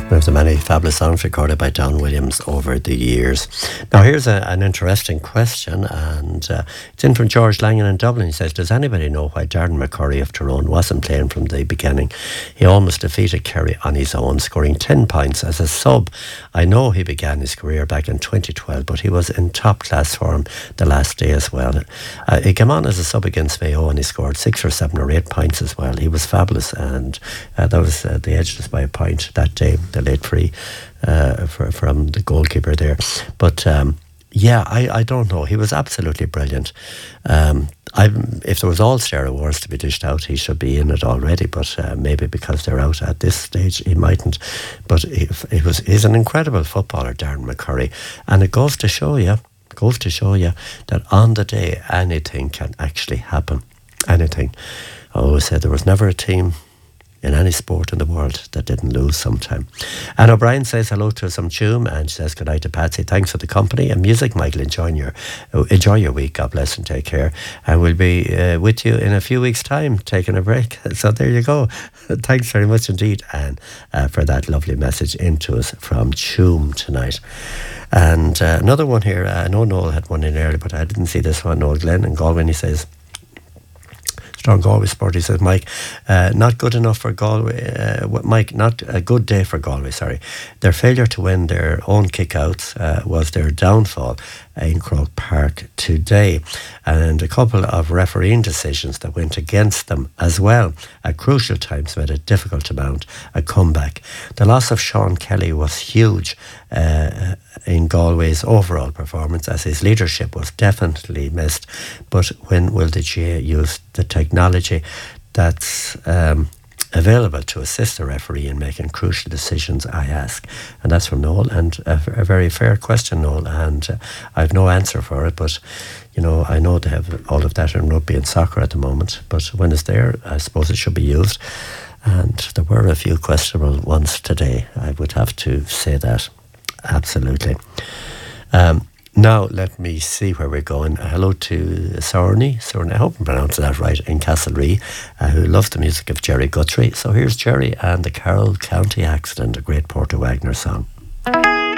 One of the many fabulous songs recorded by Don Williams over the years. Now here's an interesting question, and it's in from George Langan in Dublin. He says, does anybody know why Darren McCurry of Tyrone wasn't playing from the beginning? He almost defeated Kerry on his own, scoring 10 points as a sub. I know he began his career back in 2012, but he was in top class form the last day as well. He came on as a sub against Mayo and he scored 6 or 7 or 8 points as well. He was fabulous, and that was they edged us by a point that day, the late free from the goalkeeper there. But yeah, I don't know. He was absolutely brilliant. If there was All-Star Awards to be dished out, he should be in it already, but maybe because they're out at this stage, he mightn't. But he's an incredible footballer, Darren McCurry, and it goes to show you that on the day, anything can actually happen. Anything. I always said there was never a team in any sport in the world that didn't lose sometime. Anne O'Brien says hello to some Tuam, and she says good night to Patsy. Thanks for the company and music, Michael. Enjoy your week. God bless and take care. And we'll be with you in a few weeks' time, taking a break. So there you go. Thanks very much indeed, Anne, for that lovely message into us from Tuam tonight. And another one here. I know Noel had one in earlier, but I didn't see this one. Noel Glenn in Galway, he says, Strong Galway Sport. He says, Mike, not good enough for Galway. Mike, not a good day for Galway, sorry. Their failure to win their own kickouts was their downfall in Croke Park today. And a couple of refereeing decisions that went against them as well at crucial times made it difficult to mount a comeback. The loss of Sean Kelly was huge in Galway's overall performance, as his leadership was definitely missed. But when will the GA use the technology that's available to assist the referee in making crucial decisions, I ask? And that's from Noel, and a very fair question, Noel, and I have no answer for it, but you know, I know they have all of that in rugby and soccer at the moment, but when it's there, I suppose it should be used. And there were a few questionable ones today, I would have to say that, absolutely. Now, let me see where we're going. Hello to Sorney, I hope I'm pronouncing that right, in Castlerea, who loves the music of Jerry Guthrie. So here's Jerry and the Carroll County Accident, a great Porter Wagner song.